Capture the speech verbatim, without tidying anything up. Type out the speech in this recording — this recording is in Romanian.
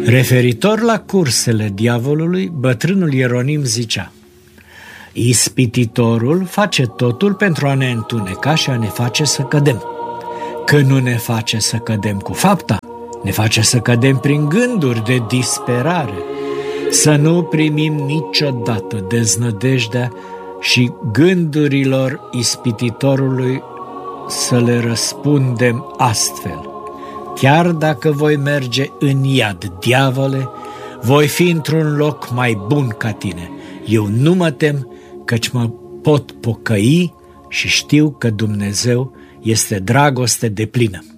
Referitor la cursele diavolului, bătrânul Ieronim zicea: ispititorul face totul pentru a ne întuneca și a ne face să cădem. Că nu ne face să cădem cu fapta, ne face să cădem prin gânduri de disperare, să nu primim niciodată deznădejdea și gândurilor ispititorului să le răspundem astfel: chiar dacă voi merge în iad, diavole, voi fi într-un loc mai bun ca tine. Eu nu mă tem, căci mă pot pocăi și știu că Dumnezeu este dragoste deplină.